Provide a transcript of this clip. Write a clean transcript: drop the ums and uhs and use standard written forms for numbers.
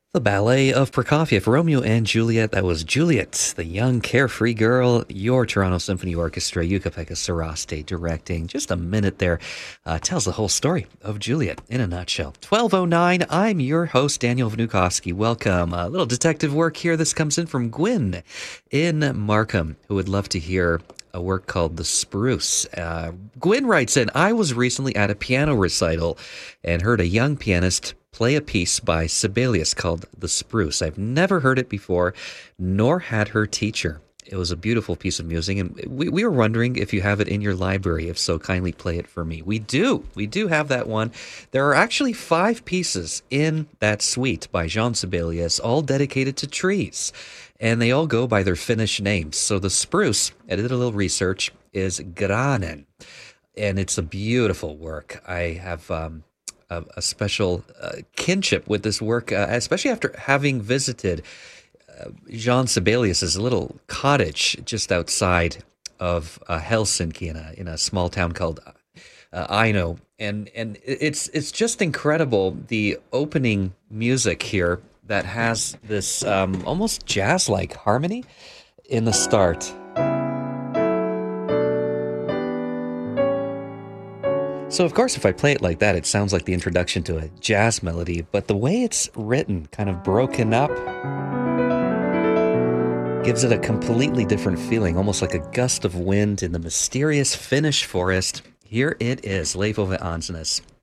The Ballet of Prokofiev, Romeo and Juliet. That was Juliet, the young, carefree girl. Your Toronto Symphony Orchestra, Jukka-Pekka Saraste directing. Just a minute there tells the whole story of Juliet in a nutshell. 12:09. I'm your host, Daniel Vnukoski. Welcome. A little detective work here. This comes in from Gwyn in Markham, who would love to hear a work called The Spruce. Gwyn writes in, I was recently at a piano recital and heard a young pianist play a piece by Sibelius called The Spruce. I've never heard it before, nor had her teacher. It was a beautiful piece of music, and we were wondering if you have it in your library. If so, kindly play it for me. We do. We do have that one. There are actually 5 pieces in that suite by Jean Sibelius, all dedicated to trees, and they all go by their Finnish names. So The Spruce, I did a little research, is Granen, and it's a beautiful work. I have a special kinship with this work, especially after having visited Jean Sibelius's little cottage just outside of Helsinki in a small town called Aino, and it's just incredible, the opening music here that has this almost jazz-like harmony in the start. So, of course, if I play it like that, it sounds like the introduction to a jazz melody, but the way it's written, kind of broken up, gives it a completely different feeling, almost like a gust of wind in the mysterious Finnish forest. Here it is, Leif Ove Andsnes.